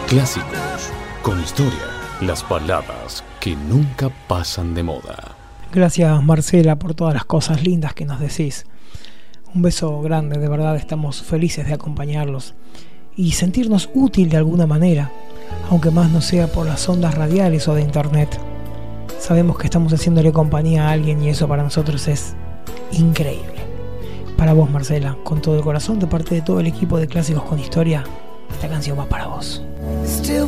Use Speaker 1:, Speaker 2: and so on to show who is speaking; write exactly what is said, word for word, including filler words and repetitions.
Speaker 1: Clásicos con historia, las palabras que nunca pasan de moda.
Speaker 2: Gracias, Marcela, por todas las cosas lindas que nos decís. Un beso grande, de verdad estamos felices de acompañarlos y sentirnos útil de alguna manera, aunque más no sea por las ondas radiales o de internet. Sabemos que estamos haciéndole compañía a alguien y eso para nosotros es increíble. Para vos, Marcela, con todo el corazón, de parte de todo el equipo de Clásicos con Historia, esta canción va para vos.